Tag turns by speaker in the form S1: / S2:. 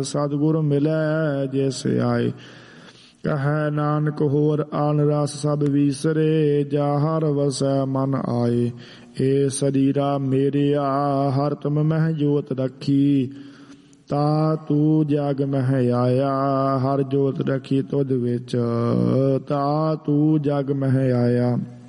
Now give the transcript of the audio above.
S1: सतगुर मिलै जिस आए। कहे नानक होर आन रस सब विसरे, जा हर वसै मन आए। ए शरीरा मेरिया हर तुम मह जोत रखी, ता तू जग मह आया। हर जोत रखी तुध विच, ता तू जग मह आया।